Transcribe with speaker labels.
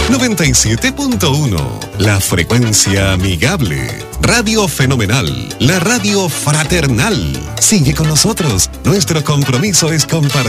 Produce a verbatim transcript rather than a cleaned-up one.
Speaker 1: noventa y siete punto uno, la frecuencia amigable. Radio Fenomenal, la radio fraternal. Sigue con nosotros. Nuestro compromiso es compartir